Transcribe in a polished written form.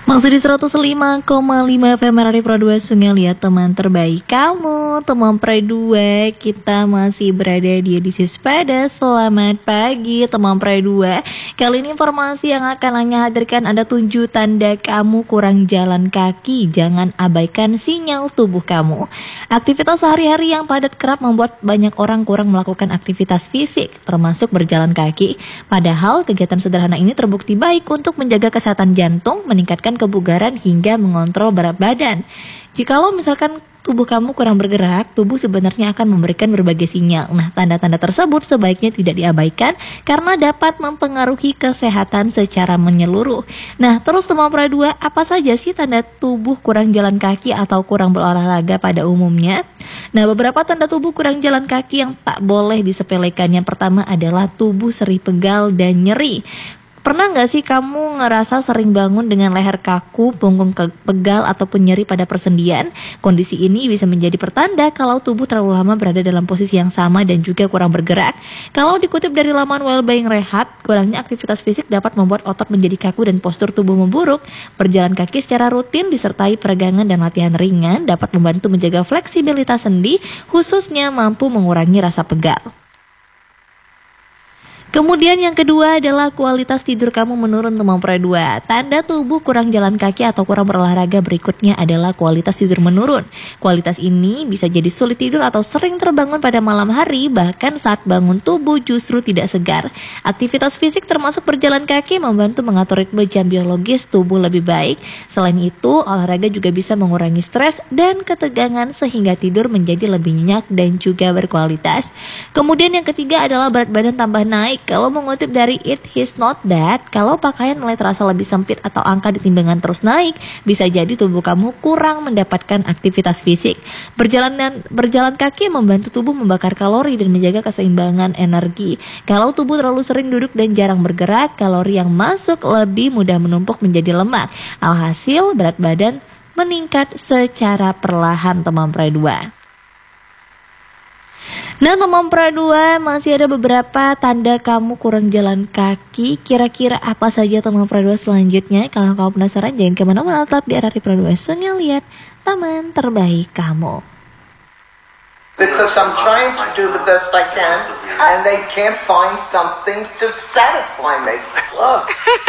Masih di 105,5 FM Radio Pro 2 Sungai Liat, teman terbaik kamu. Teman Pro 2, kita masih berada di edisi sepeda. Selamat pagi teman Pro 2. Kali ini informasi yang akan Anya hadirkan ada 7 tanda kamu kurang jalan kaki. Jangan abaikan sinyal tubuh kamu. Aktivitas sehari-hari yang padat kerap membuat banyak orang kurang melakukan aktivitas fisik, termasuk berjalan kaki. Padahal kegiatan sederhana ini terbukti baik untuk menjaga kesehatan jantung, meningkatkan kebugaran hingga mengontrol berat badan. Jikalau misalkan tubuh kamu kurang bergerak, tubuh sebenarnya akan memberikan berbagai sinyal. Nah, tanda-tanda tersebut sebaiknya tidak diabaikan karena dapat mempengaruhi kesehatan secara menyeluruh. Nah, terus teman Pro 2, apa saja sih tanda tubuh kurang jalan kaki atau kurang berolahraga pada umumnya? Nah, beberapa tanda tubuh kurang jalan kaki yang tak boleh disepelekan. Yang pertama adalah tubuh sering pegal dan nyeri. Pernah nggak sih kamu ngerasa sering bangun dengan leher kaku, punggung pegal ataupun nyeri pada persendian? Kondisi ini bisa menjadi pertanda kalau tubuh terlalu lama berada dalam posisi yang sama dan juga kurang bergerak. Kalau dikutip dari laman Wellbeing Rehab, kurangnya aktivitas fisik dapat membuat otot menjadi kaku dan postur tubuh memburuk. Berjalan kaki secara rutin disertai peregangan dan latihan ringan dapat membantu menjaga fleksibilitas sendi, khususnya mampu mengurangi rasa pegal. Kemudian yang kedua adalah kualitas tidur kamu menurun teman Pro 2. Tanda tubuh kurang jalan kaki atau kurang berolahraga berikutnya adalah kualitas tidur menurun. Kualitas ini bisa jadi sulit tidur atau sering terbangun pada malam hari, bahkan saat bangun tubuh justru tidak segar. Aktivitas fisik termasuk berjalan kaki membantu mengatur ritme jam biologis tubuh lebih baik. Selain itu, olahraga juga bisa mengurangi stres dan ketegangan sehingga tidur menjadi lebih nyenyak dan juga berkualitas. Kemudian yang ketiga adalah berat badan tambah naik. Kalau mengutip dari It Is Not That, kalau pakaian mulai terasa lebih sempit atau angka di timbangan terus naik, bisa jadi tubuh kamu kurang mendapatkan aktivitas fisik. Berjalan kaki membantu tubuh membakar kalori dan menjaga keseimbangan energi. Kalau tubuh terlalu sering duduk dan jarang bergerak, kalori yang masuk lebih mudah menumpuk menjadi lemak. Alhasil berat badan meningkat secara perlahan teman Pro 2. Nah teman Pro 2, masih ada beberapa tanda kamu kurang jalan kaki. Kira-kira apa saja teman Pro 2 selanjutnya? Kalau kamu penasaran, jangan kemana-mana, tetap di RRI Pro 2 Sungai Liat, teman terbaik kamu. Because I'm trying to do the best I can and they can't find something to satisfy me. Look.